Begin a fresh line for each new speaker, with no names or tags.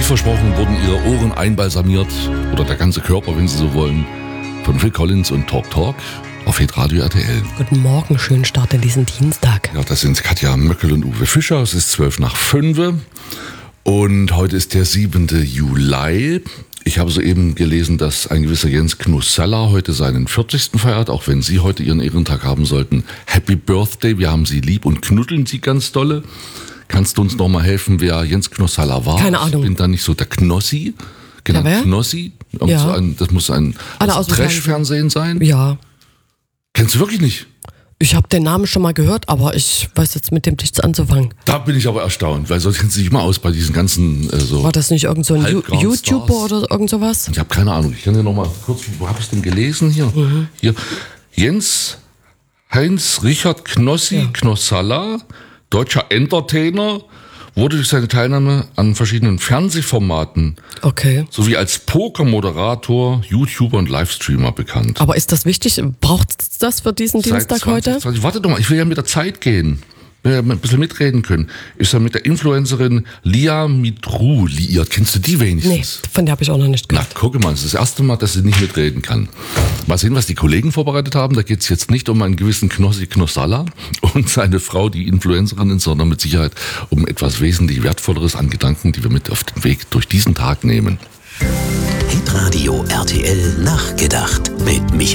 versprochen wurden ihre Ohren einbalsamiert, oder der ganze Körper, wenn Sie so wollen, von Phil Collins und Talk Talk auf Hitradio RTL.
Guten Morgen, schönen Start in diesen Dienstag.
Ja, das sind Katja Möckel und Uwe Fischer. Es ist 5:12 und heute ist der 7. Juli. Ich habe soeben gelesen, dass ein gewisser Jens Knussalla heute seinen 40. feiert, auch wenn Sie heute Ihren Ehrentag haben sollten. Happy Birthday, wir haben Sie lieb und knuddeln Sie ganz dolle. Kannst du uns noch mal helfen, wer Jens Knussalla war?
Keine Ahnung.
Ich bin da nicht so der Knossi. Genau,
Ja, wer?
Knossi.
Ja.
So das muss ein Trash-Fernsehen sein.
Ja.
Kennst du wirklich nicht?
Ich habe den Namen schon mal gehört, aber ich weiß jetzt mit dem nichts anzufangen.
Da bin ich aber erstaunt, weil sonst kennt sie sich immer aus bei diesen ganzen
War das nicht irgend so ein
Halbground-Stars.
YouTuber oder irgend sowas?
Ich habe keine Ahnung. Ich kann dir noch mal kurz, wo habe ich denn gelesen hier? Hier Jens Heinz Richard Knossi Knussalla, deutscher Entertainer, wurde durch seine Teilnahme an verschiedenen Fernsehformaten sowie als Pokermoderator, YouTuber und Livestreamer bekannt.
Aber ist das wichtig? Braucht es das für diesen Dienstag heute?
Warte doch mal, ich will ja mit der Zeit gehen. Will ja ein bisschen mitreden können. Ist er mit der Influencerin Lia Mitru liiert? Kennst du die wenigstens?
Nee, von der habe ich auch noch nicht gehört.
Na, gucke mal, das ist das erste Mal, dass sie nicht mitreden kann. Mal sehen, was die Kollegen vorbereitet haben. Da geht es jetzt nicht um einen gewissen Knossi Knussalla und seine Frau, die Influencerin ist, sondern mit Sicherheit um etwas wesentlich Wertvolleres an Gedanken, die wir mit auf den Weg durch diesen Tag nehmen.
Hitradio RTL nachgedacht mit Michael